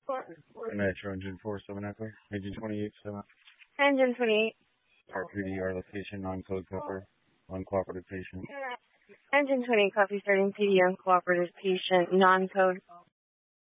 Metro Engine 47 Echo. Engine 28 7. Engine 28. Part 3D, our location, non-code cover, uncooperative patient. Engine 28, copy starting PD, uncooperative patient, non-code.